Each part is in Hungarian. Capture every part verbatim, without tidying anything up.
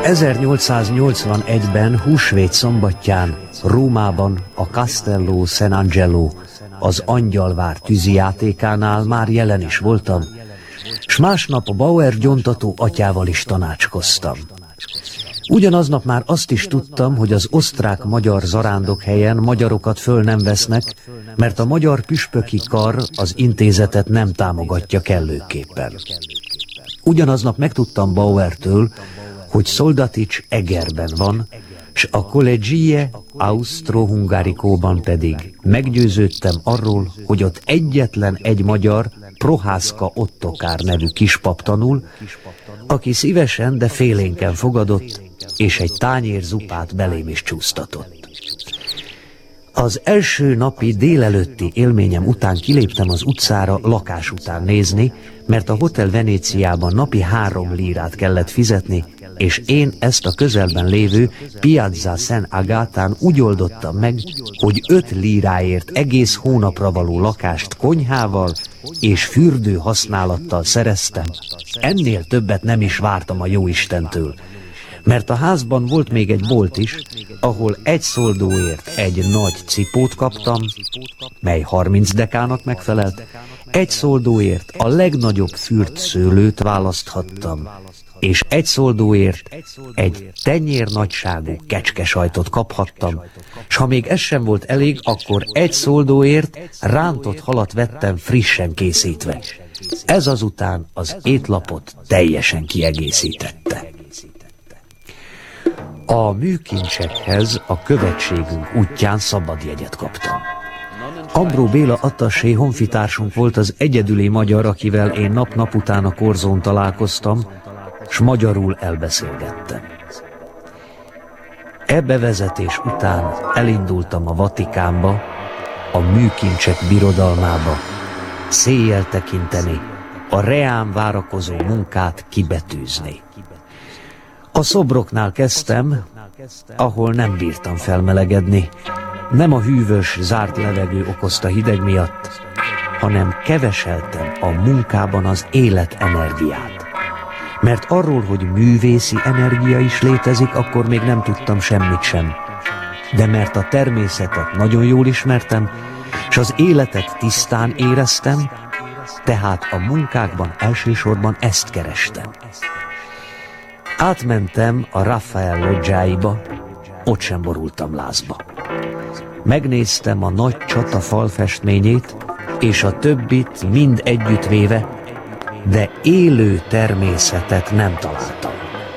ezernyolcszáznyolcvanegyben húsvét szombatján Rómában a Castello San Angelo, az Angyalvár tűzijátékánál már jelen is voltam, s másnap a Bauer gyóntató atyával is tanácskoztam. Ugyanaznap már azt is tudtam, hogy az osztrák-magyar zarándokhelyen magyarokat föl nem vesznek, mert a magyar püspöki kar az intézetet nem támogatja kellőképpen. Ugyanaznap megtudtam Bauertől, hogy Soldatics Egerben van, s a Collegie Austro-Hungaricóban pedig meggyőződtem arról, hogy ott egyetlen egy magyar, Prohászka Ottokár nevű kispap tanul, aki szívesen, de félénken fogadott, és egy tányér zupát belém is csúsztatott. Az első napi délelőtti élményem után kiléptem az utcára lakás után nézni, mert a Hotel Venéciában napi három lírát kellett fizetni, és én ezt a közelben lévő Piazza San Agátán úgy oldottam meg, hogy öt líráért egész hónapra való lakást konyhával és fürdő használattal szereztem. Ennél többet nem is vártam a jóistentől, mert a házban volt még egy bolt is, ahol egy szoldóért egy nagy cipót kaptam, mely harminc dekának megfelelt, egy szoldóért a legnagyobb fürt szőlőt választhattam, és egy szoldóért egy tenyér nagyságú kecskesajtot kaphattam, s ha még ez sem volt elég, akkor egy szoldóért rántott halat vettem frissen készítve. Ez azután az étlapot teljesen kiegészítette. A műkincsekhez a követségünk útján szabadjegyet kaptam. Ambró Béla attaché honfitársunk volt az egyedüli magyar, akivel én nap-nap után a Korzón találkoztam, s magyarul elbeszélgettem. E bevezetés után elindultam a Vatikánba, a műkincsek birodalmába, széjjel tekinteni, a reám várakozó munkát kibetűzni. A szobroknál kezdtem, ahol nem bírtam felmelegedni. Nem a hűvös, zárt levegő okozta hideg miatt, hanem keveseltem a munkában az életenergiát. Mert arról, hogy művészi energia is létezik, akkor még nem tudtam semmit sem. De mert a természetet nagyon jól ismertem, és az életet tisztán éreztem, tehát a munkákban elsősorban ezt kerestem. Átmentem a Raphael loggiáiba, ott sem borultam lázba. Megnéztem a nagy csata falfestményét, és a többit mind együttvéve, de élő természetet nem találtam.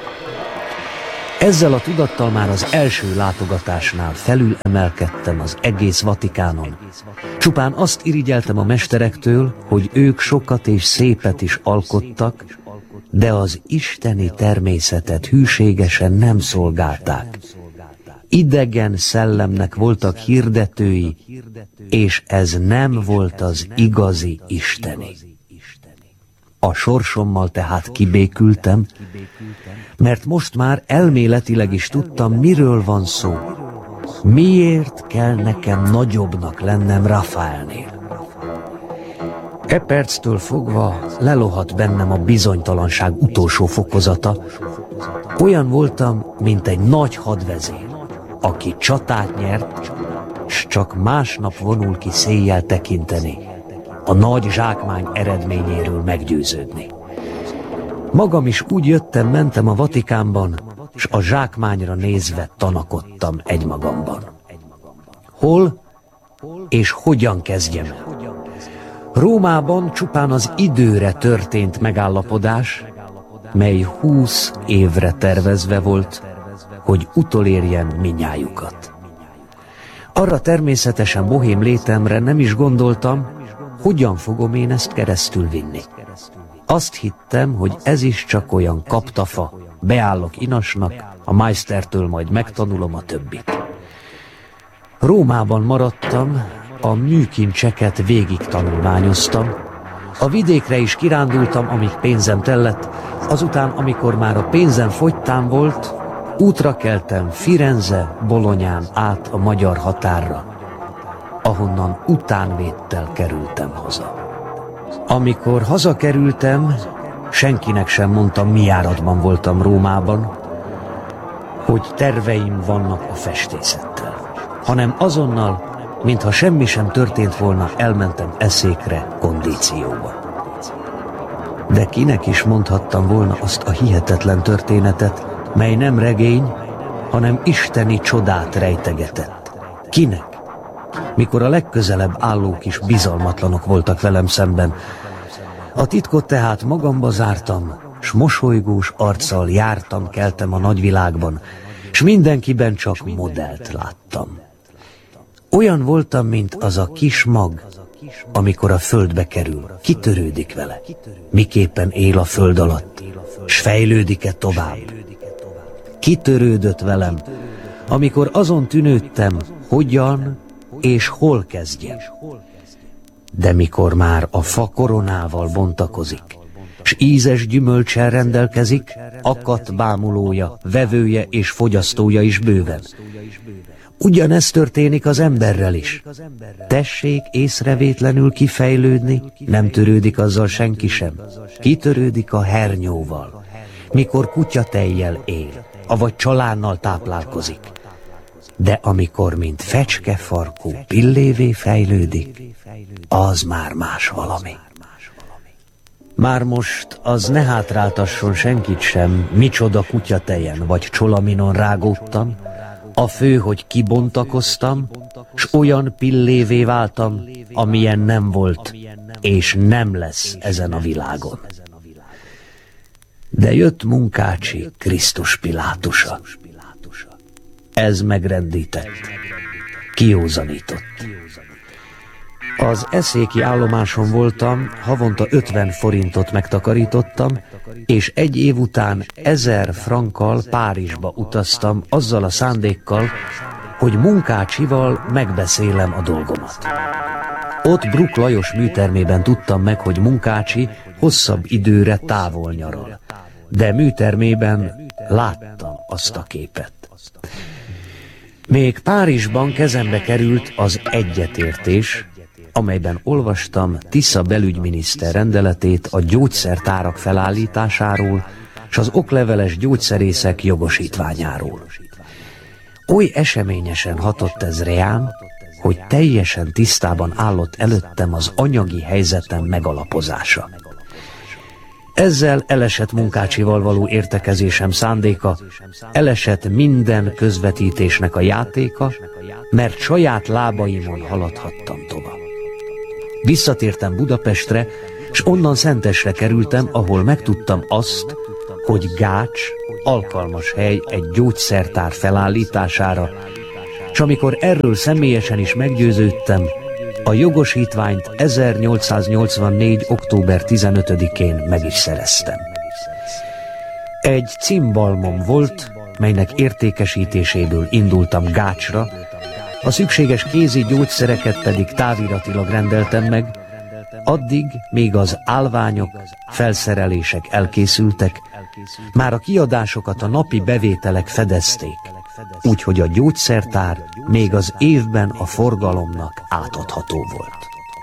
Ezzel a tudattal már az első látogatásnál felül emelkedtem az egész Vatikánon. Csupán azt irigyeltem a mesterektől, hogy ők sokat és szépet is alkottak, de az isteni természetet hűségesen nem szolgálták. Idegen szellemnek voltak hirdetői, és ez nem volt az igazi isteni. A sorsommal tehát kibékültem, mert most már elméletileg is tudtam, miről van szó. Miért kell nekem nagyobbnak lennem Raphaelnél? E perctől fogva lelohadt bennem a bizonytalanság utolsó fokozata. Olyan voltam, mint egy nagy hadvezér, aki csatát nyert, s csak másnap vonul ki széjjel tekinteni, a nagy zsákmány eredményéről meggyőződni. Magam is úgy jöttem, mentem a Vatikánban, s a zsákmányra nézve tanakodtam egymagamban. Hol és hogyan kezdjem el? Rómában csupán az időre történt megállapodás, mely húsz évre tervezve volt, hogy utolérjen minnyájukat. Arra természetesen bohém létemre nem is gondoltam, hogyan fogom én ezt keresztül vinni. Azt hittem, hogy ez is csak olyan kaptafa, beállok inasnak, a meistertől majd megtanulom a többit. Rómában maradtam, a műkincseket végig tanulmányoztam, a vidékre is kirándultam, amíg pénzem tellett, azután, amikor már a pénzem fogytán volt, útra keltem Firenze, Bolonyán át a magyar határra, ahonnan utánvéttel kerültem haza. Amikor hazakerültem, senkinek sem mondtam, mi járatban voltam Rómában, hogy terveim vannak a festészettel, hanem azonnal, mintha semmi sem történt volna, elmentem eszékre, kondícióba. De kinek is mondhattam volna azt a hihetetlen történetet, mely nem regény, hanem isteni csodát rejtegetett. Kinek? Mikor a legközelebb állók is bizalmatlanok voltak velem szemben. A titkot tehát magamba zártam, s mosolygós arccal jártam, keltem a nagyvilágban, s mindenkiben csak modellt láttam. Olyan voltam, mint az a kis mag, amikor a földbe kerül, kitörődik vele, miképpen él a föld alatt, s fejlődik-e tovább. Kitörődött velem, amikor azon tűnődtem, hogyan és hol kezdjem. De mikor már a fa koronával bontakozik, s ízes gyümölccsel rendelkezik, akadt bámulója, vevője és fogyasztója is bőven. Ugyanezt történik az emberrel is. Tessék észrevétlenül kifejlődni, nem törődik azzal senki sem. Kitörődik a hernyóval, mikor kutyatejjel él, avagy csalánnal táplálkozik. De amikor, mint fecskefarkú, pillévé fejlődik, az már más valami. Már most az ne hátráltasson senkit sem, micsoda kutyatejen vagy csolaminon rágódtam, a fő, hogy kibontakoztam, s olyan pillévé váltam, amilyen nem volt, és nem lesz ezen a világon. De jött Munkácsi Krisztus Pilátusa. Ez megrendített, kiózanított. Az eszéki állomáson voltam, havonta ötven forintot megtakarítottam, és egy év után ezer frankkal Párizsba utaztam azzal a szándékkal, hogy Munkácsival megbeszélem a dolgomat. Ott Bruck Lajos műtermében tudtam meg, hogy Munkácsi hosszabb időre távol nyaral, de műtermében láttam azt a képet. Még Párizsban kezembe került az egyetértés, amelyben olvastam Tisza belügyminiszter rendeletét a gyógyszertárak felállításáról és az okleveles gyógyszerészek jogosítványáról. Oly eseményesen hatott ez reám, hogy teljesen tisztában állott előttem az anyagi helyzetem megalapozása. Ezzel elesett Munkácsival való értekezésem szándéka, elesett minden közvetítésnek a játéka, mert saját lábaimon haladhattam tovább. Visszatértem Budapestre, s onnan Szentesre kerültem, ahol megtudtam azt, hogy Gács alkalmas hely egy gyógyszertár felállítására, s amikor erről személyesen is meggyőződtem, a jogosítványt ezernyolcszáznyolcvannégy. október tizenötödikén meg is szereztem. Egy cimbalmom volt, melynek értékesítéséből indultam Gácsra, a szükséges kézi gyógyszereket pedig táviratilag rendeltem meg, addig, még az állványok, felszerelések elkészültek, már a kiadásokat a napi bevételek fedezték, úgyhogy a gyógyszertár még az évben a forgalomnak átadható volt.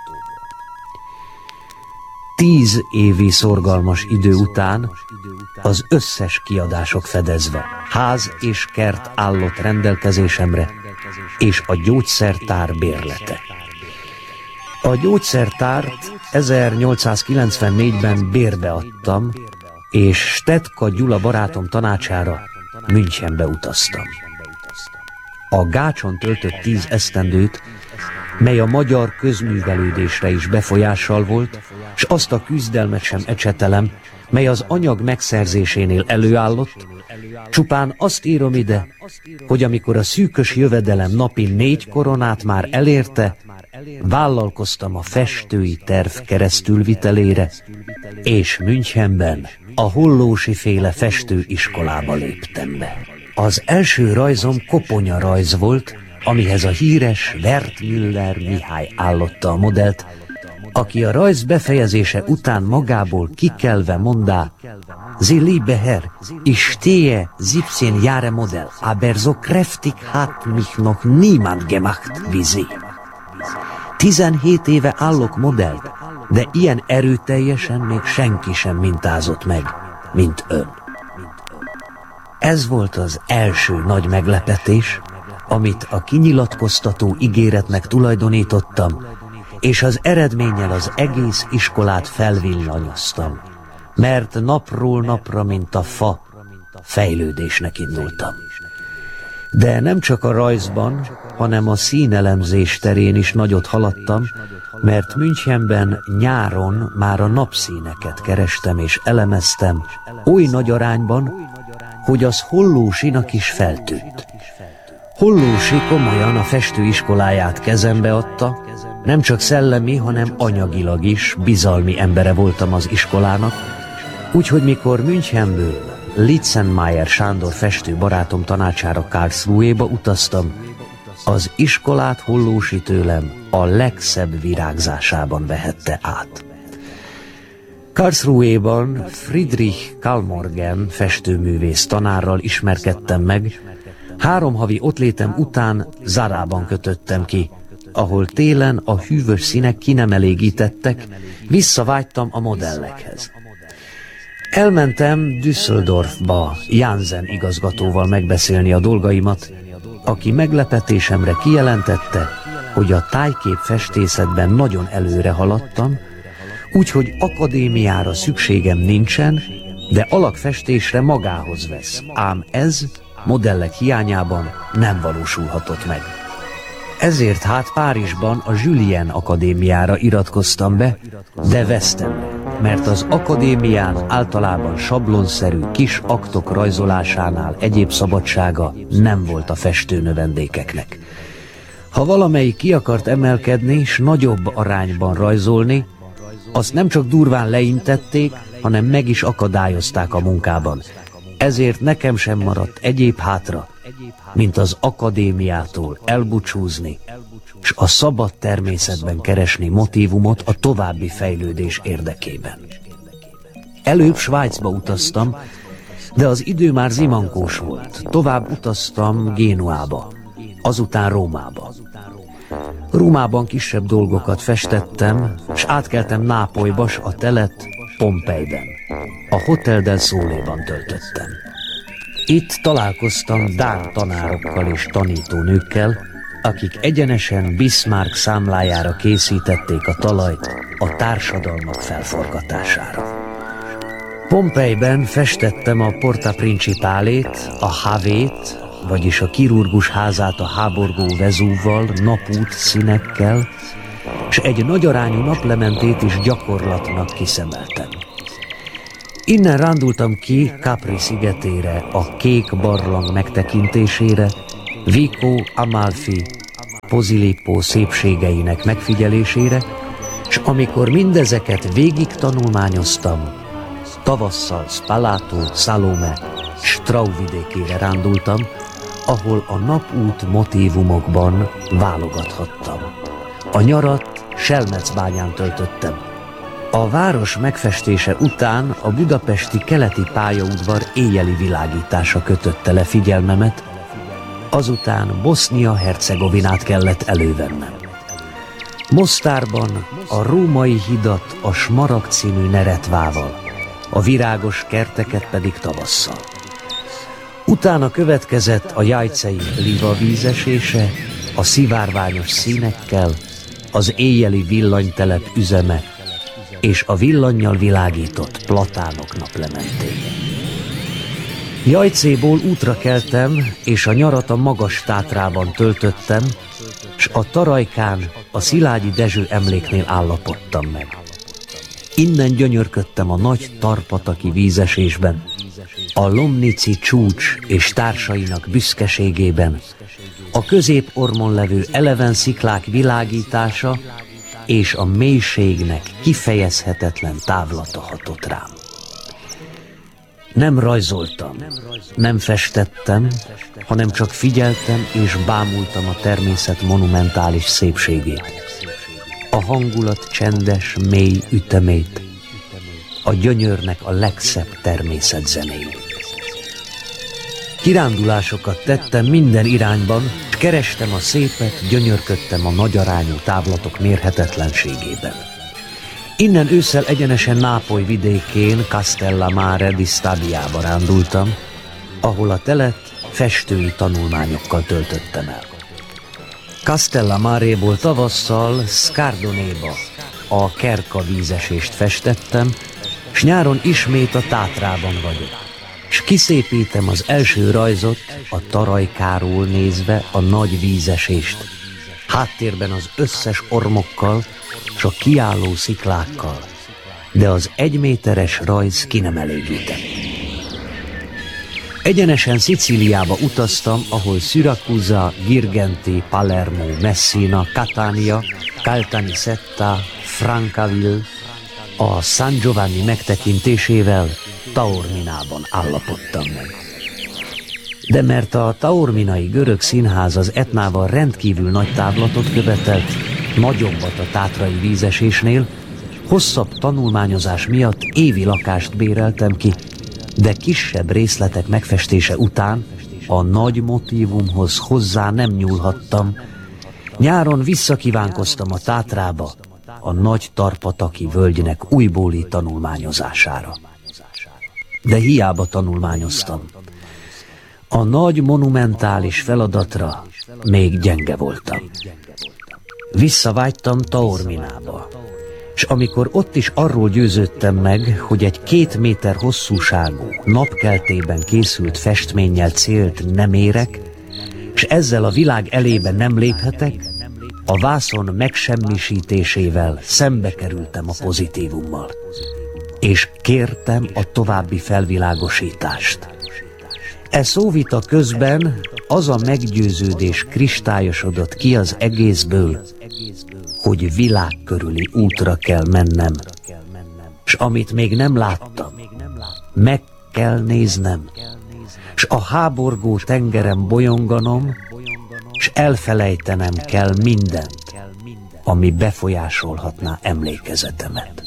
Tíz évi szorgalmas idő után az összes kiadások fedezve, ház és kert állott rendelkezésemre, és a gyógyszertár bérlete. A gyógyszertárt ezernyolcszázkilencvennégyben bérbe adtam, és Stetka Gyula barátom tanácsára Münchenbe utaztam. A Gácson töltött tíz esztendőt, mely a magyar közművelődésre is befolyással volt, s azt a küzdelmet sem ecsetelem, mely az anyag megszerzésénél előállott, csupán azt írom ide, hogy amikor a szűkös jövedelem napi négy koronát már elérte, vállalkoztam a festői terv keresztülvitelére, és Münchenben a Hollósi féle festőiskolába léptem be. Az első rajzom koponya rajz volt, amihez a híres Wertmüller Mihály állotta a modellt, aki a rajz befejezése után magából kikelve mondá: Sie liebe Herr, ich stehe siebzehn Jahre Modell, aber so kräftig hat mich noch niemand gemacht wie Sie. tizenhét éve állok modellt, de ilyen erőteljesen még senki sem mintázott meg, mint ön. Ez volt az első nagy meglepetés, amit a kinyilatkoztató ígéretnek tulajdonítottam, és az eredménnyel az egész iskolát felvillanyoztam, mert napról napra, mint a fa, fejlődésnek indultam. De nem csak a rajzban, hanem a színelemzés terén is nagyot haladtam, mert Münchenben nyáron már a napszíneket kerestem és elemeztem oly nagy arányban, hogy az Hollósinak is feltűnt. Hollósi komolyan a festőiskoláját kezembe adta, nem csak szellemi, hanem anyagilag is bizalmi embere voltam az iskolának, úgyhogy mikor Münchenből Litzenmeyer Sándor festő barátom tanácsára Karlsruhéba utaztam, az iskolát Hollósi tőlem a legszebb virágzásában vehette át. Karlsruhéban Friedrich Kallmorgen festőművész tanárral ismerkedtem meg, három havi ottlétem után Zarában kötöttem ki, ahol télen a hűvös színek ki nem elégítettek, visszavágytam a modellekhez. Elmentem Düsseldorfba Jansen igazgatóval megbeszélni a dolgaimat, aki meglepetésemre kijelentette, hogy a tájkép festészetben nagyon előre haladtam, úgyhogy akadémiára szükségem nincsen, de alakfestésre magához vesz, ám ez modellek hiányában nem valósulhatott meg. Ezért hát Párizsban a Julien Akadémiára iratkoztam be, de vesztem, mert az akadémián általában sablonszerű kis aktok rajzolásánál egyéb szabadsága nem volt a festőnövendékeknek. Ha valamelyik ki akart emelkedni s nagyobb arányban rajzolni, azt nem csak durván leintették, hanem meg is akadályozták a munkában. Ezért nekem sem maradt egyéb hátra, mint az akadémiától elbúcsúzni, s a szabad természetben keresni motívumot a további fejlődés érdekében. Előbb Svájcba utaztam, de az idő már zimankós volt. Tovább utaztam Génuába, azután Rómába. Rómában kisebb dolgokat festettem, s átkeltem Nápolyba, s a telet Pompejben. A Hotel del Soléban töltöttem. Itt találkoztam dán tanárokkal és tanítónőkkel, akik egyenesen Bismarck számlájára készítették a talajt a társadalmak felforgatására. Pompejben festettem a Porta Principálét, a Havét, vagyis a kirurgus házát a háborgó Vezúvval, napút színekkel, s egy nagyarányú naplementét is gyakorlatnak kiszemeltem. Innen rándultam ki Capri szigetére, a kék barlang megtekintésére, Vico, Amalfi, Posillipo szépségeinek megfigyelésére, s amikor mindezeket végig tanulmányoztam, tavasszal Spalato, Salome, Strau vidékére rándultam, ahol a napút motívumokban válogathattam. A nyarat Selmecbányán töltöttem. A város megfestése után a budapesti keleti pályaudvar éjjeli világítása kötötte le figyelmemet, azután Bosznia-Hercegovinát kellett elővennem. Mostárban a római hidat a Smaragd című Neretvával, a virágos kerteket pedig tavasszal. Utána következett a jajcei Liva vízesése, a szivárványos színekkel, az éjjeli villanytelep üzeme és a villannyal világított platánok naplementéje. Jajcéból útra keltem, és a nyarat a Magas Tátrában töltöttem, s a Tarajkán a Szilágyi Dezső emléknél állapodtam meg. Innen gyönyörködtem a nagy Tarpataki vízesésben, a Lomnici csúcs és társainak büszkeségében, a középormon levő eleven sziklák világítása és a mélységnek kifejezhetetlen távlata hatott rám. Nem rajzoltam, nem festettem, hanem csak figyeltem és bámultam a természet monumentális szépségét, a hangulat csendes, mély ütemét, a gyönyörnek a legszebb természetzenéjét. Kirándulásokat tettem minden irányban, s kerestem a szépet, gyönyörködtem a nagyarányú távlatok mérhetetlenségében. Innen ősszel egyenesen Nápoly vidékén Castellamare di Stabiába rándultam, ahol a telet festői tanulmányokkal töltöttem el. Castellamáréból tavasszal Scardonéba a Kerka vízesést festettem, s nyáron ismét a Tátrában vagyok, s kiszépítem az első rajzot a Tarajkáról nézve a nagy vízesést, háttérben az összes ormokkal s a kiálló sziklákkal, de az egyméteres rajz ki nem elégített. Egyenesen Szicíliába utaztam, ahol Siracusa, Girgenti, Palermo, Messina, Catania, Caltanissetta, Francaville a San Giovanni megtekintésével Taorminában állapodtam meg. De mert a taorminai görög színház az Etnával rendkívül nagy távlatot követelt, nagyobbat a tátrai vízesésnél, hosszabb tanulmányozás miatt évi lakást béreltem ki, de kisebb részletek megfestése után a nagy motívumhoz hozzá nem nyúlhattam. Nyáron visszakívánkoztam a Tátrába, a nagy Tarpataki völgynek újbóli tanulmányozására. De hiába tanulmányoztam. A nagy monumentális feladatra még gyenge voltam. Visszavágytam Taorminába, és amikor ott is arról győződtem meg, hogy egy két méter hosszúságú, napkeltében készült festménnyel célt nem érek, és ezzel a világ elébe nem léphetek, a vászon megsemmisítésével szembe kerültem a pozitívummal, és kértem a további felvilágosítást. E szóvita közben az a meggyőződés kristályosodott ki az egészből, hogy világ körüli útra kell mennem, s amit még nem láttam, meg kell néznem, s a háborgó tengeren bolyonganom, s elfelejtenem kell mindent, ami befolyásolhatná emlékezetemet.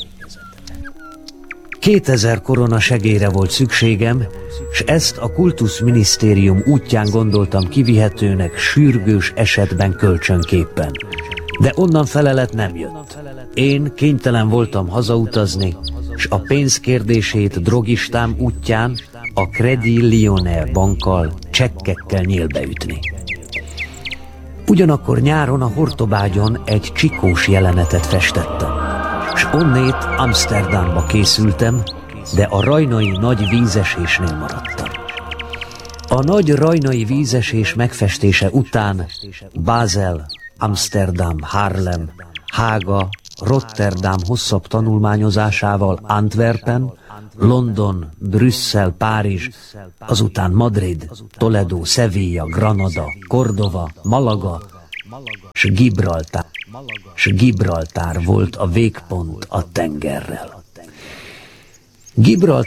Kétezer korona segélyre volt szükségem, s ezt a kultuszminisztérium útján gondoltam kivihetőnek sürgős esetben kölcsönképpen. De onnan felelet nem jött. Én kénytelen voltam hazautazni, s a pénz kérdését drogistám útján a Credit Lyonnais bankkal, csekkekkel nyílbeütni. Ugyanakkor nyáron a Hortobágyon egy csikós jelenetet festettem, s onnét Amsterdamba készültem, de a rajnai nagy vízesésnél maradtam. A nagy rajnai vízesés megfestése után Basel, Amsterdam, Haarlem, Hága, Rotterdam hosszabb tanulmányozásával Antwerpen, London, Brüsszel, Párizs, azután Madrid, Toledo, Sevilla, Granada, Cordova, Malaga, s Gibraltár, s Gibraltár volt a végpont a tengerrel. Gibraltár